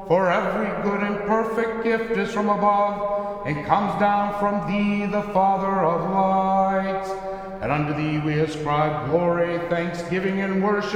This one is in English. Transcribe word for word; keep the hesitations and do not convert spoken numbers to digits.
For every good and perfect gift is from above, and comes down from thee, the Father of lights. And unto thee we ascribe glory, thanksgiving, and worship,